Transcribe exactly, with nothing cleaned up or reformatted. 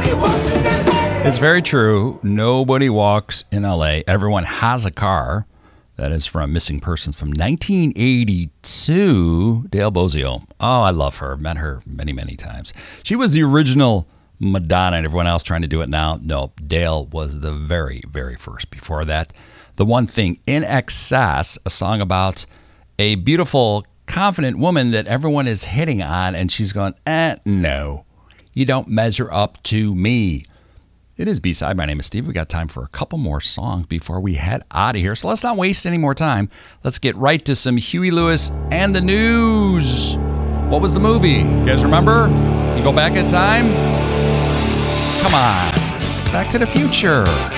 It's very true. Nobody walks in L A. Everyone has a car. That is from Missing Persons from nineteen eighty-two. Dale Bozio. Oh, I love her. Met her many, many times. She was the original Madonna, and everyone else trying to do it now. No, Dale was the very, very first. Before that, The One Thing, In Excess, a song about a beautiful, confident woman that everyone is hitting on, and she's going, eh, no, you don't measure up to me. It is B-Side. My name is Steve. We got time for a couple more songs before we head out of here. So let's not waste any more time. Let's get right to some Huey Lewis and the News. What was the movie? You guys remember? You go back in time? Come on. Back to the Future.